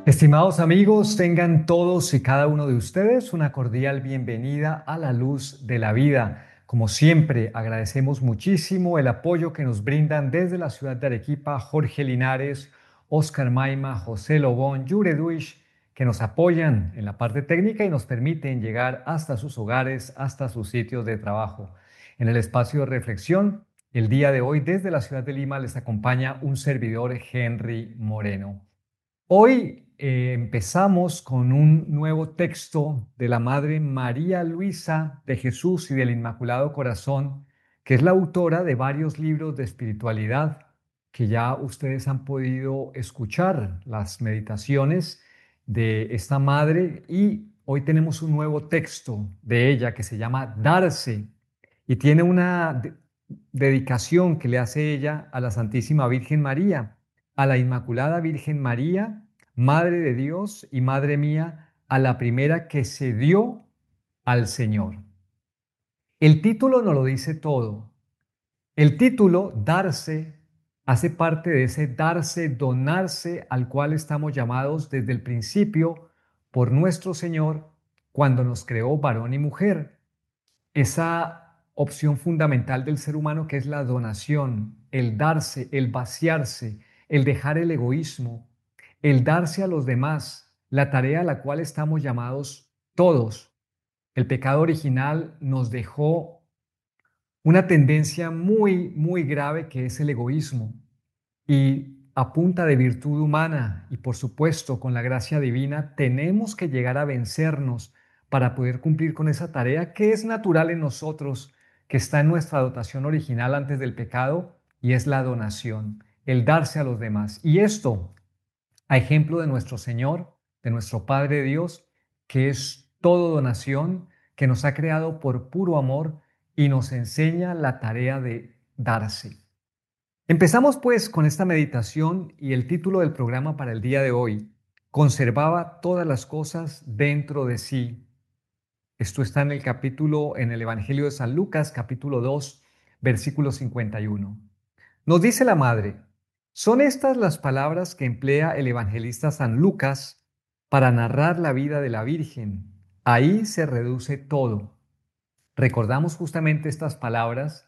Estimados amigos, tengan todos y cada uno de ustedes una cordial bienvenida a la luz de la vida. Como siempre, agradecemos muchísimo el apoyo que nos brindan desde la ciudad de Arequipa, Jorge Linares, Oscar Maima, José Lobón, Yure Duish, que nos apoyan en la parte técnica y nos permiten llegar hasta sus hogares, hasta sus sitios de trabajo. En el espacio de reflexión, el día de hoy desde la ciudad de Lima les acompaña un servidor, Henry Moreno. Hoy empezamos con un nuevo texto de la Madre María Luisa de Jesús y del Inmaculado Corazón, que es la autora de varios libros de espiritualidad que ya ustedes han podido escuchar las meditaciones de esta madre, y hoy tenemos un nuevo texto de ella que se llama Darse y tiene una dedicación que le hace ella a la Santísima Virgen María, a la Inmaculada Virgen María, Madre de Dios y Madre mía, a la primera que se dio al Señor. El título nos lo dice todo. El título, darse, hace parte de ese darse, donarse al cual estamos llamados desde el principio por nuestro Señor cuando nos creó varón y mujer. Esa opción fundamental del ser humano que es la donación, el darse, el vaciarse, el dejar el egoísmo, el darse a los demás, la tarea a la cual estamos llamados todos. El pecado original nos dejó una tendencia muy grave que es el egoísmo, y a punta de virtud humana y por supuesto con la gracia divina tenemos que llegar a vencernos para poder cumplir con esa tarea que es natural en nosotros, que está en nuestra dotación original antes del pecado, y es la donación, el darse a los demás. Y esto a ejemplo de nuestro Señor, de nuestro Padre Dios, que es todo donación, que nos ha creado por puro amor y nos enseña la tarea de darse. Empezamos pues con esta meditación, y el título del programa para el día de hoy: conservaba todas las cosas dentro de sí. Esto está en el capítulo, en el Evangelio de San Lucas, capítulo 2, versículo 51. Nos dice la madre: son estas las palabras que emplea el evangelista San Lucas para narrar la vida de la Virgen. Ahí se reduce todo. Recordamos justamente estas palabras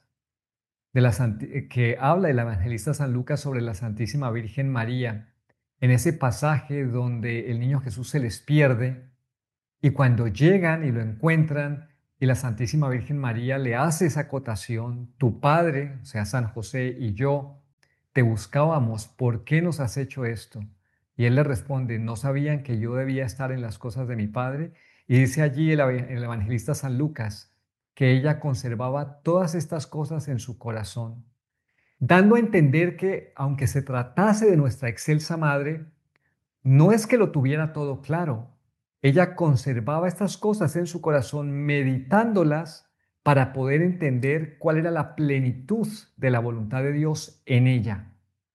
que habla el evangelista San Lucas sobre la Santísima Virgen María, en ese pasaje donde el niño Jesús se les pierde, y cuando llegan y lo encuentran, y la Santísima Virgen María le hace esa acotación: tu padre, o sea, San José, y yo te buscábamos, ¿por qué nos has hecho esto? Y él le responde: ¿no sabían que yo debía estar en las cosas de mi padre? Y dice allí el evangelista San Lucas que ella conservaba todas estas cosas en su corazón, dando a entender que, aunque se tratase de nuestra excelsa madre, no es que lo tuviera todo claro. Ella conservaba estas cosas en su corazón, meditándolas para poder entender cuál era la plenitud de la voluntad de Dios en ella.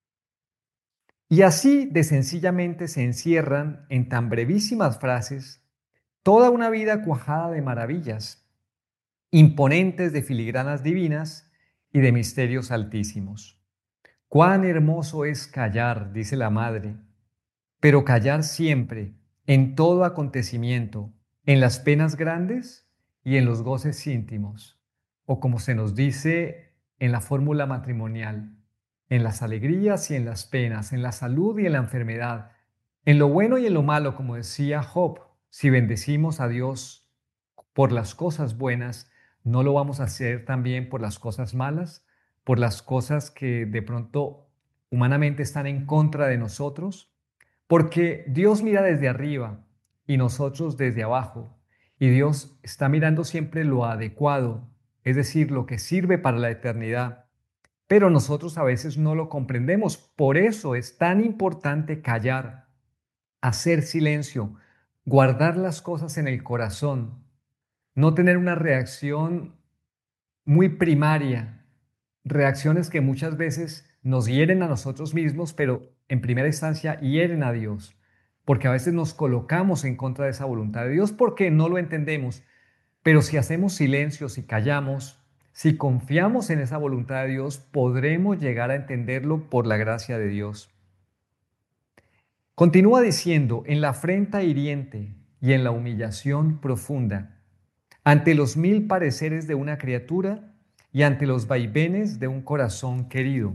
Y así de sencillamente se encierran en tan brevísimas frases toda una vida cuajada de maravillas, imponentes de filigranas divinas y de misterios altísimos. Cuán hermoso es callar, dice la madre, pero callar siempre, en todo acontecimiento, en las penas grandes y en los goces íntimos, o como se nos dice en la fórmula matrimonial: en las alegrías y en las penas, en la salud y en la enfermedad, en lo bueno y en lo malo, como decía Job. Si bendecimos a Dios por las cosas buenas, ¿no lo vamos a hacer también por las cosas malas, por las cosas que de pronto humanamente están en contra de nosotros? Porque Dios mira desde arriba y nosotros desde abajo, y Dios está mirando siempre lo adecuado, es decir, lo que sirve para la eternidad. Pero nosotros a veces no lo comprendemos. Por eso es tan importante callar, hacer silencio, guardar las cosas en el corazón, no tener una reacción muy primaria, reacciones que muchas veces nos hieren a nosotros mismos, pero en primera instancia hieren a Dios, porque a veces nos colocamos en contra de esa voluntad de Dios porque no lo entendemos. Pero si hacemos silencio, si callamos, si confiamos en esa voluntad de Dios, podremos llegar a entenderlo por la gracia de Dios. Continúa diciendo, en la afrenta hiriente y en la humillación profunda, ante los mil pareceres de una criatura y ante los vaivenes de un corazón querido.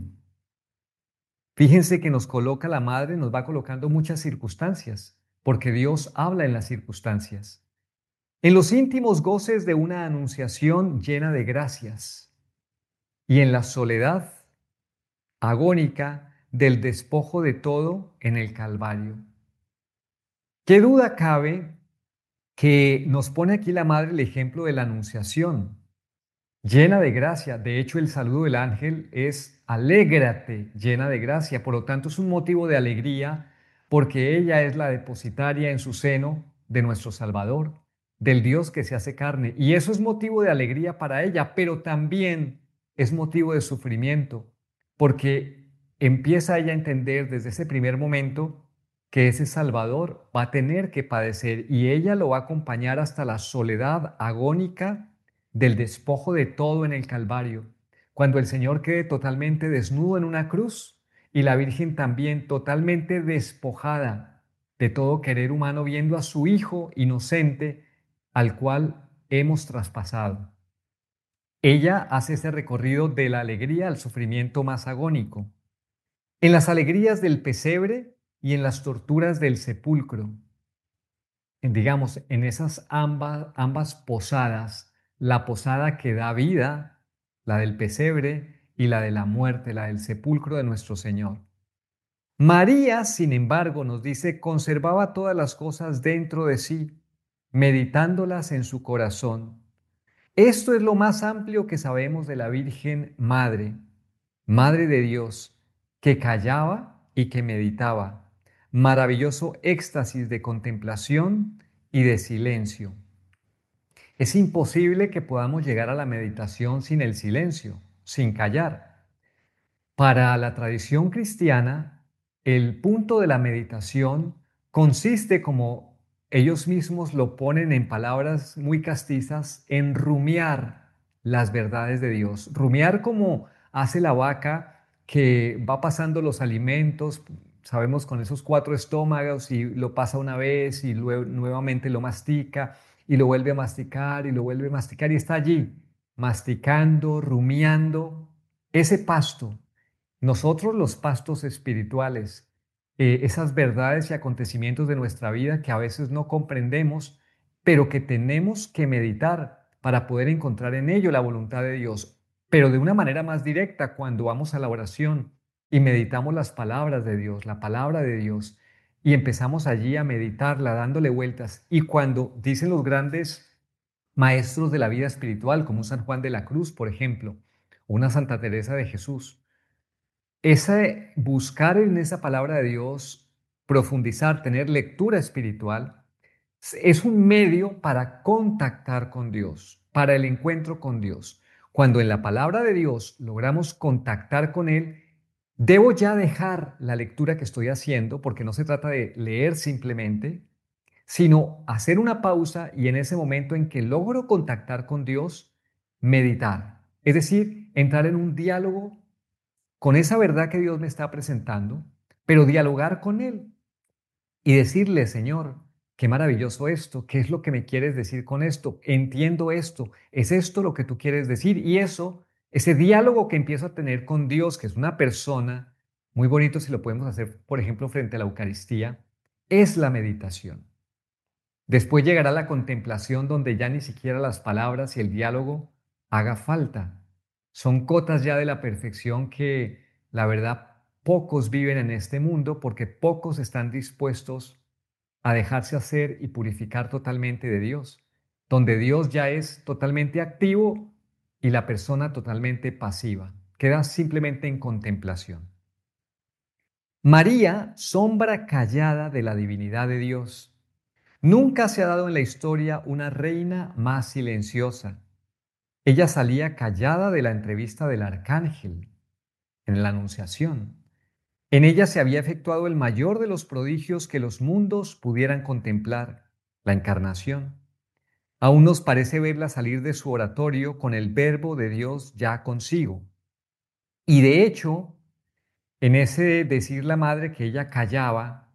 Fíjense que nos coloca la madre, nos va colocando muchas circunstancias, porque Dios habla en las circunstancias. En los íntimos goces de una anunciación llena de gracias y en la soledad agónica del despojo de todo en el Calvario. ¿Qué duda cabe que nos pone aquí la madre el ejemplo de la anunciación? Llena de gracia. De hecho, el saludo del ángel es alégrate, llena de gracia. Por lo tanto, es un motivo de alegría porque ella es la depositaria en su seno de nuestro Salvador, del Dios que se hace carne. Y eso es motivo de alegría para ella, pero también es motivo de sufrimiento porque empieza ella a entender desde ese primer momento que ese Salvador va a tener que padecer y ella lo va a acompañar hasta la soledad agónica del despojo de todo en el Calvario, cuando el Señor quede totalmente desnudo en una cruz y la Virgen también totalmente despojada de todo querer humano, viendo a su Hijo inocente al cual hemos traspasado. Ella hace ese recorrido de la alegría al sufrimiento más agónico, en las alegrías del pesebre y en las torturas del sepulcro, digamos, en esas ambas posadas, la posada que da vida, la del pesebre, y la de la muerte, la del sepulcro de nuestro Señor. María, sin embargo, nos dice, conservaba todas las cosas dentro de sí, meditándolas en su corazón. Esto es lo más amplio que sabemos de la Virgen Madre, Madre de Dios, que callaba y que meditaba. Maravilloso éxtasis de contemplación y de silencio. Es imposible que podamos llegar a la meditación sin el silencio, sin callar. Para la tradición cristiana, el punto de la meditación consiste, como ellos mismos lo ponen en palabras muy castizas, en rumiar las verdades de Dios. Rumiar como hace la vaca que va pasando los alimentos, sabemos, con esos cuatro estómagos, y lo pasa una vez y luego nuevamente lo mastica y lo vuelve a masticar y lo vuelve a masticar y está allí masticando, rumiando ese pasto. Nosotros los pastos espirituales, esas verdades y acontecimientos de nuestra vida que a veces no comprendemos, pero que tenemos que meditar para poder encontrar en ello la voluntad de Dios, pero de una manera más directa cuando vamos a la oración y meditamos las palabras de Dios, la palabra de Dios, y empezamos allí a meditarla, dándole vueltas. Y cuando dicen los grandes maestros de la vida espiritual, como un San Juan de la Cruz, por ejemplo, o una Santa Teresa de Jesús, ese buscar en esa palabra de Dios, profundizar, tener lectura espiritual, es un medio para contactar con Dios, para el encuentro con Dios. Cuando en la palabra de Dios logramos contactar con Él, debo ya dejar la lectura que estoy haciendo, porque no se trata de leer simplemente, sino hacer una pausa y en ese momento en que logro contactar con Dios, meditar. Es decir, entrar en un diálogo con esa verdad que Dios me está presentando, pero dialogar con Él y decirle, Señor, qué maravilloso esto, qué es lo que me quieres decir con esto, entiendo esto, es esto lo que tú quieres decir. Y eso, ese diálogo que empiezo a tener con Dios, que es una persona, muy bonito si lo podemos hacer, por ejemplo, frente a la Eucaristía, es la meditación. Después llegará la contemplación donde ya ni siquiera las palabras y el diálogo haga falta. Son cotas ya de la perfección que, la verdad, pocos viven en este mundo porque pocos están dispuestos a dejarse hacer y purificar totalmente de Dios, donde Dios ya es totalmente activo y la persona totalmente pasiva. Queda simplemente en contemplación. María, sombra callada de la divinidad de Dios. Nunca se ha dado en la historia una reina más silenciosa. Ella salía callada de la entrevista del arcángel en la Anunciación. En ella se había efectuado el mayor de los prodigios que los mundos pudieran contemplar, la encarnación. Aún nos parece verla salir de su oratorio con el verbo de Dios ya consigo. Y de hecho, en ese decir la madre que ella callaba,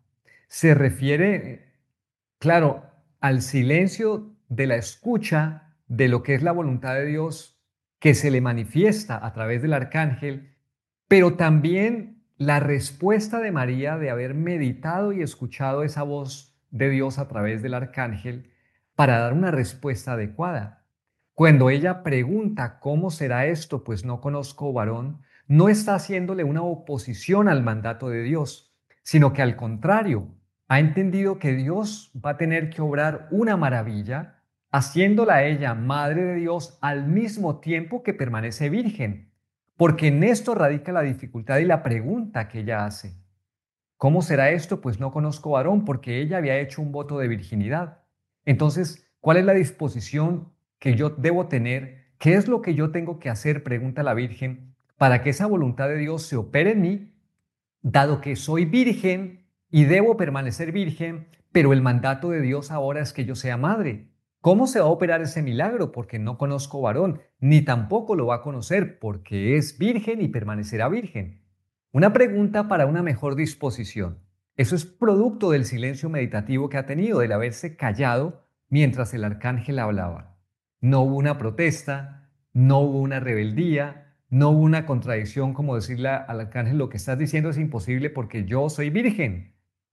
Se refiere, claro, al silencio de la escucha de lo que es la voluntad de Dios que se le manifiesta a través del arcángel, pero también la respuesta de María de haber meditado y escuchado esa voz de Dios a través del arcángel para dar una respuesta adecuada. Cuando ella pregunta, ¿cómo será esto? Pues no conozco varón, no está haciéndole una oposición al mandato de Dios, sino que al contrario, ha entendido que Dios va a tener que obrar una maravilla, haciéndola a ella madre de Dios al mismo tiempo que permanece virgen, porque en esto radica la dificultad y la pregunta que ella hace. ¿Cómo será esto? Pues no conozco varón, porque ella había hecho un voto de virginidad. Entonces, ¿cuál es la disposición que yo debo tener? ¿Qué es lo que yo tengo que hacer? Pregunta la Virgen, para que esa voluntad de Dios se opere en mí, dado que soy virgen y debo permanecer virgen, pero el mandato de Dios ahora es que yo sea madre. ¿Cómo se va a operar ese milagro? Porque no conozco varón, ni tampoco lo va a conocer, porque es virgen y permanecerá virgen. Una pregunta para una mejor disposición. Eso es producto del silencio meditativo que ha tenido, del haberse callado mientras el arcángel hablaba. No hubo una protesta, no hubo una rebeldía, no hubo una contradicción como decirle al arcángel lo que estás diciendo es imposible porque yo soy virgen.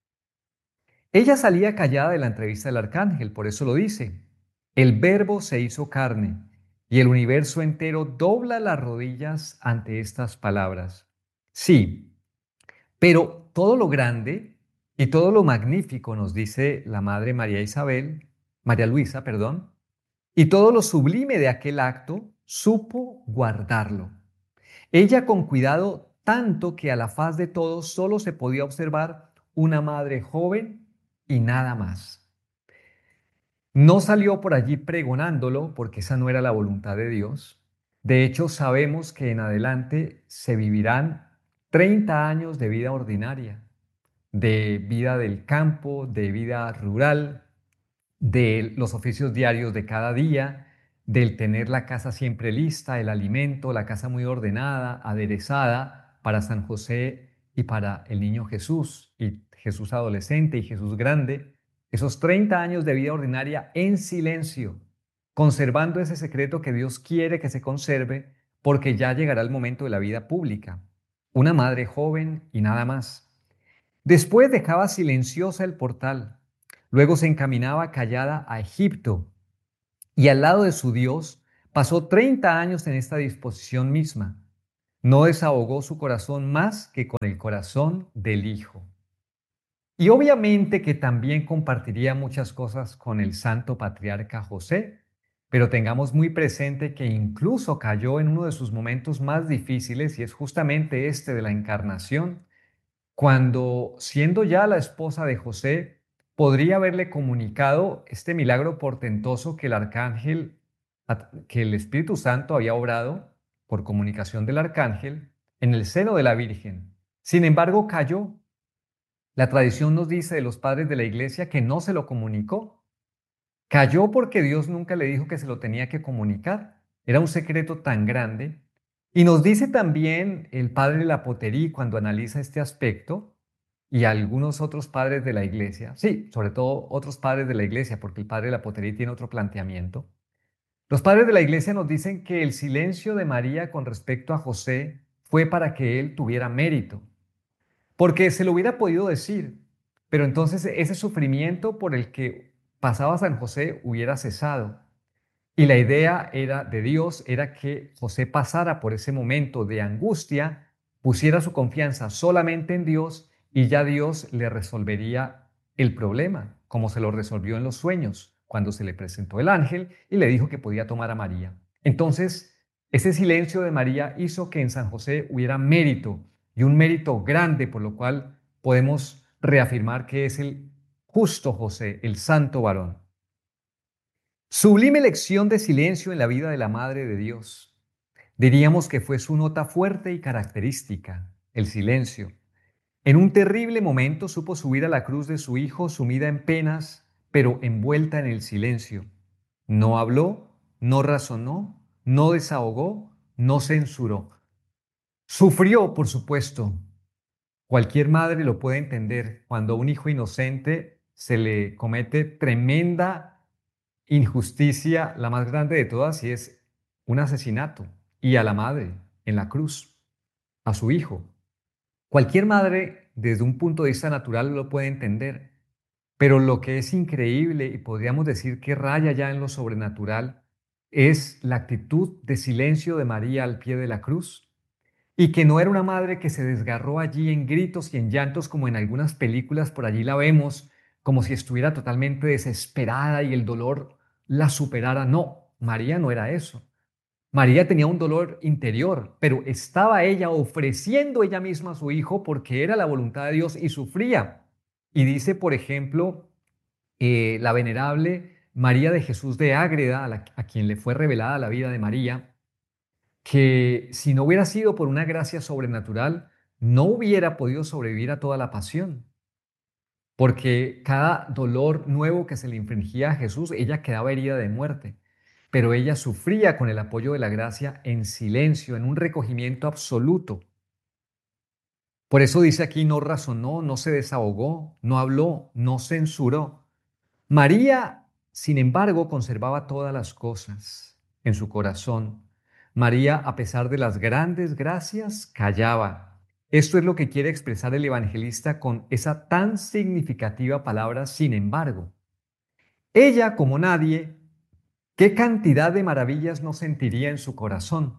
Ella salía callada de la entrevista del arcángel, por eso lo dice. El verbo se hizo carne y el universo entero dobla las rodillas ante estas palabras. Sí, pero todo lo grande y todo lo magnífico, nos dice la Madre María Luisa, perdón, y todo lo sublime de aquel acto supo guardarlo. Ella con cuidado tanto que a la faz de todos solo se podía observar una madre joven y nada más. No salió por allí pregonándolo porque esa no era la voluntad de Dios. De hecho, sabemos que en adelante se vivirán 30 años de vida ordinaria, de vida del campo, de vida rural, de los oficios diarios de cada día, del tener la casa siempre lista, el alimento, la casa muy ordenada, aderezada para San José y para el niño Jesús, y Jesús adolescente y Jesús grande, esos 30 años de vida ordinaria en silencio, conservando ese secreto que Dios quiere que se conserve, porque ya llegará el momento de la vida pública. Una madre joven y nada más. Después dejaba silenciosa el portal. Luego se encaminaba callada a Egipto y al lado de su Dios pasó 30 años en esta disposición misma. No desahogó su corazón más que con el corazón del Hijo. Y obviamente que también compartiría muchas cosas con el santo patriarca José, pero tengamos muy presente que incluso cayó en uno de sus momentos más difíciles y es justamente este de la encarnación cuando, siendo ya la esposa de José, podría haberle comunicado este milagro portentoso que el arcángel, que el Espíritu Santo había obrado por comunicación del arcángel en el seno de la Virgen. Sin embargo, cayó. La tradición nos dice de los padres de la iglesia que no se lo comunicó. Cayó porque Dios nunca le dijo que se lo tenía que comunicar. Era un secreto tan grande. Y nos dice también el padre Lapoterí cuando analiza este aspecto y algunos otros padres de la iglesia, sí, sobre todo otros padres de la iglesia, porque el padre Lapoterí tiene otro planteamiento. Los padres de la iglesia nos dicen que el silencio de María con respecto a José fue para que él tuviera mérito, porque se lo hubiera podido decir, pero entonces ese sufrimiento por el que pasaba San José hubiera cesado. Y la idea era de Dios era que José pasara por ese momento de angustia, pusiera su confianza solamente en Dios y ya Dios le resolvería el problema, como se lo resolvió en los sueños, cuando se le presentó el ángel y le dijo que podía tomar a María. Entonces, ese silencio de María hizo que en San José hubiera mérito y un mérito grande, por lo cual podemos reafirmar que es el justo José, el santo varón. Sublime lección de silencio en la vida de la Madre de Dios. Diríamos que fue su nota fuerte y característica, el silencio. En un terrible momento supo subir a la cruz de su Hijo sumida en penas, pero envuelta en el silencio. No habló, no razonó, no desahogó, no censuró. Sufrió, por supuesto, Cualquier madre lo puede entender cuando a un hijo inocente se le comete tremenda injusticia, la más grande de todas, y es un asesinato, y a la madre en la cruz, a su hijo. Cualquier madre, desde un punto de vista natural, lo puede entender, pero lo que es increíble, y podríamos decir que raya ya en lo sobrenatural, es la actitud de silencio de María al pie de la cruz. Y que no era una madre que se desgarró allí en gritos y en llantos como en algunas películas por allí la vemos, como si estuviera totalmente desesperada y el dolor la superara. No, María no era eso. María tenía un dolor interior, pero estaba ella ofreciendo ella misma a su hijo porque era la voluntad de Dios y sufría. Y dice, por ejemplo, la venerable María de Jesús de Ágreda, a quien le fue revelada la vida de María, que si no hubiera sido por una gracia sobrenatural, no hubiera podido sobrevivir a toda la pasión, porque cada dolor nuevo que se le infringía a Jesús, ella quedaba herida de muerte, pero ella sufría con el apoyo de la gracia en silencio, en un recogimiento absoluto. Por eso dice aquí, no razonó, no se desahogó, no habló, no censuró. María, sin embargo, conservaba todas las cosas en su corazón. María, a pesar de las grandes gracias, callaba. Esto es lo que quiere expresar el evangelista con esa tan significativa palabra, sin embargo. Ella, como nadie, ¿qué cantidad de maravillas no sentiría en su corazón?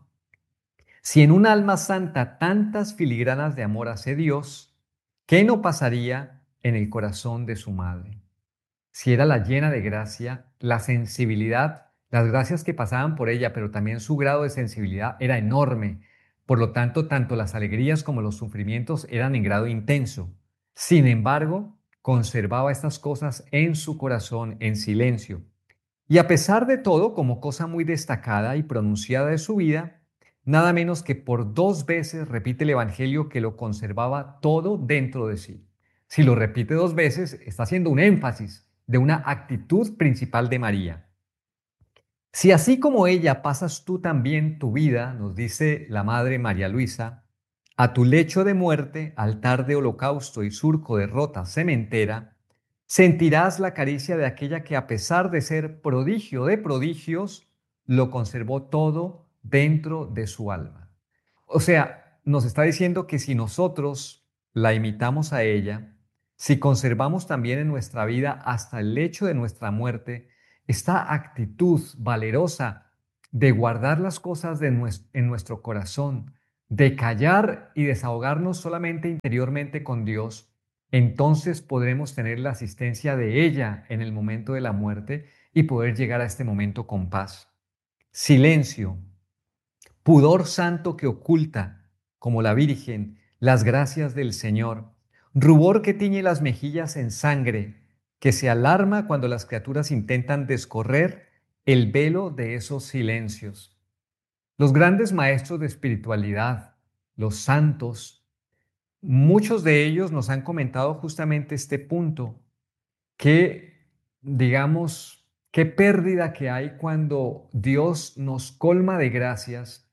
Si en un alma santa tantas filigranas de amor hace Dios, ¿qué no pasaría en el corazón de su madre? Si era la llena de gracia, la sensibilidad, las gracias que pasaban por ella, pero también su grado de sensibilidad era enorme. Por lo tanto, tanto las alegrías como los sufrimientos eran en grado intenso. Sin embargo, conservaba estas cosas en su corazón en silencio. Y a pesar de todo, como cosa muy destacada y pronunciada de su vida, nada menos que por 2 veces repite el Evangelio que lo conservaba todo dentro de sí. Si lo repite 2 veces, está haciendo un énfasis de una actitud principal de María. Si así como ella pasas tú también tu vida, nos dice la Madre María Luisa, a tu lecho de muerte, altar de holocausto y surco de rota cementera, sentirás la caricia de aquella que a pesar de ser prodigio de prodigios, lo conservó todo dentro de su alma. O sea, nos está diciendo que si nosotros la imitamos a ella, si conservamos también en nuestra vida hasta el lecho de nuestra muerte, esta actitud valerosa de guardar las cosas en nuestro corazón, de callar y desahogarnos solamente interiormente con Dios, entonces podremos tener la asistencia de ella en el momento de la muerte y poder llegar a este momento con paz. Silencio, pudor santo que oculta, como la Virgen, las gracias del Señor, rubor que tiñe las mejillas en sangre, que se alarma cuando las criaturas intentan descorrer el velo de esos silencios. Los grandes maestros de espiritualidad, los santos, muchos de ellos nos han comentado justamente este punto, que digamos, qué pérdida que hay cuando Dios nos colma de gracias,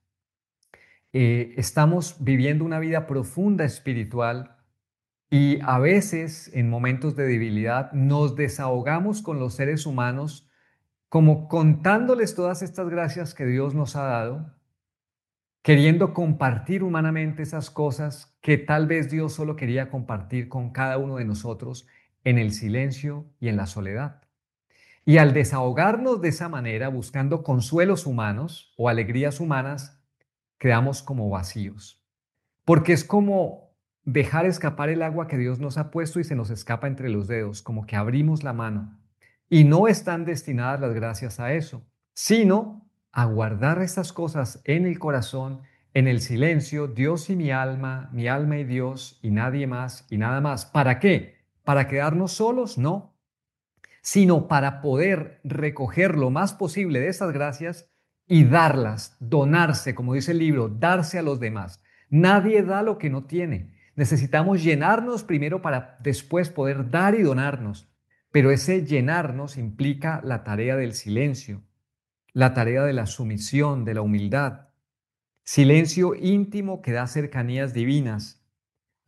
estamos viviendo una vida profunda espiritual y a veces en momentos de debilidad nos desahogamos con los seres humanos como contándoles todas estas gracias que Dios nos ha dado, queriendo compartir humanamente esas cosas que tal vez Dios solo quería compartir con cada uno de nosotros en el silencio y en la soledad. Y al desahogarnos de esa manera, buscando consuelos humanos o alegrías humanas, quedamos como vacíos. Porque es como dejar escapar el agua que Dios nos ha puesto y se nos escapa entre los dedos, como que abrimos la mano. Y no están destinadas las gracias a eso, sino a guardar estas cosas en el corazón, en el silencio, Dios y mi alma y Dios y nadie más y nada más. ¿Para qué? ¿Para quedarnos solos? No, sino para poder recoger lo más posible de esas gracias y darlas, donarse, como dice el libro, darse a los demás. Nadie da lo que no tiene. Necesitamos llenarnos primero para después poder dar y donarnos. Pero ese llenarnos implica la tarea del silencio, la tarea de la sumisión, de la humildad. Silencio íntimo que da cercanías divinas.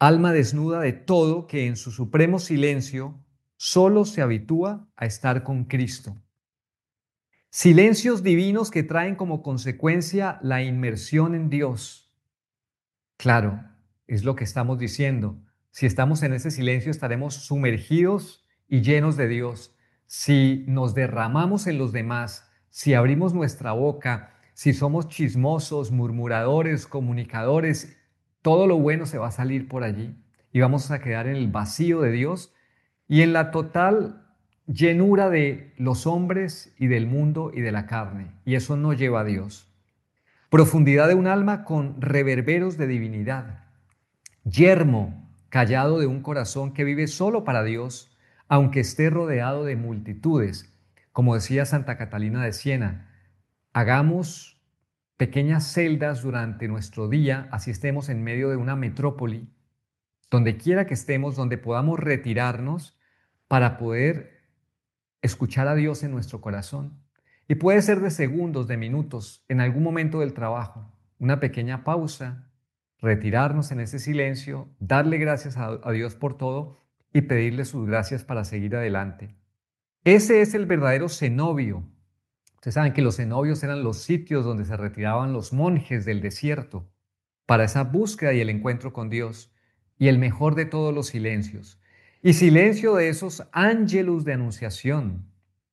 alma desnuda de todo que en su supremo silencio solo se habitúa a estar con Cristo. Silencios divinos que traen como consecuencia la inmersión en Dios. Claro, es lo que estamos diciendo. Si estamos en ese silencio, estaremos sumergidos y llenos de Dios. Si nos derramamos en los demás, si abrimos nuestra boca, si somos chismosos, murmuradores, comunicadores, todo lo bueno se va a salir por allí y vamos a quedar en el vacío de Dios y en la total llenura de los hombres y del mundo y de la carne. Y eso no lleva a Dios. Profundidad de un alma con reverberos de divinidad. Yermo callado de un corazón que vive solo para Dios, aunque esté rodeado de multitudes. Como decía Santa Catalina de Siena, hagamos pequeñas celdas durante nuestro día, así estemos en medio de una metrópoli, donde quiera que estemos, donde podamos retirarnos para poder escuchar a Dios en nuestro corazón. Y puede ser de segundos, de minutos, en algún momento del trabajo, una pequeña pausa, retirarnos en ese silencio, darle gracias a Dios por todo y pedirle sus gracias para seguir adelante. Ese es el verdadero cenobio. Ustedes saben que los cenobios eran los sitios donde se retiraban los monjes del desierto para esa búsqueda y el encuentro con Dios. Y el mejor de todos los silencios. Y silencio de esos ángelus de anunciación,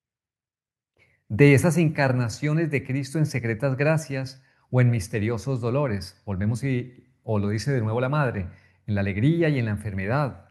de esas encarnaciones de Cristo en secretas gracias o en misteriosos dolores. Volvemos o lo dice de nuevo la Madre, en la alegría y en la enfermedad,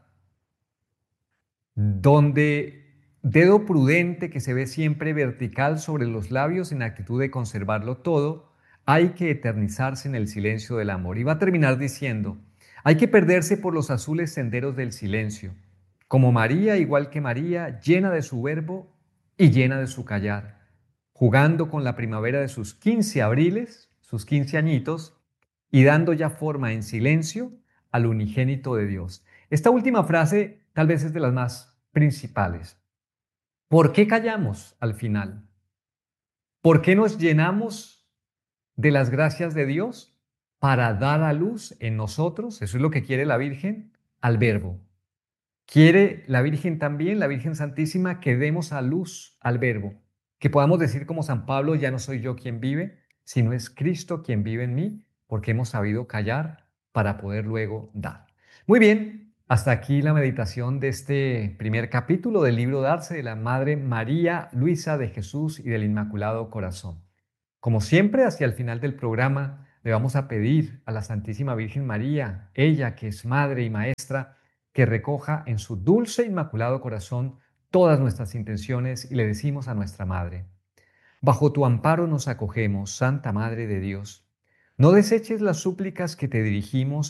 donde dedo prudente que se ve siempre vertical sobre los labios en actitud de conservarlo todo, hay que eternizarse en el silencio del amor. Y va a terminar diciendo, hay que perderse por los azules senderos del silencio, como María, igual que María, llena de su verbo y llena de su callar, jugando con la primavera de sus 15 abriles, sus 15 añitos, y dando ya forma en silencio al unigénito de Dios. Esta última frase tal vez es de las más principales. ¿Por qué callamos al final? ¿Por qué nos llenamos de las gracias de Dios? Para dar a luz en nosotros, eso es lo que quiere la Virgen, al Verbo. Quiere la Virgen también, la Virgen Santísima, que demos a luz al Verbo, que podamos decir como San Pablo, ya no soy yo quien vive, sino es Cristo quien vive en mí, porque hemos sabido callar para poder luego dar. Muy bien, hasta aquí la meditación de este primer capítulo del libro Darse de la Madre María Luisa de Jesús y del Inmaculado Corazón. Como siempre, hacia el final del programa, le vamos a pedir a la Santísima Virgen María, ella que es Madre y Maestra, que recoja en su dulce e inmaculado corazón todas nuestras intenciones y le decimos a nuestra Madre, bajo tu amparo nos acogemos, Santa Madre de Dios. No deseches las súplicas que te dirigimos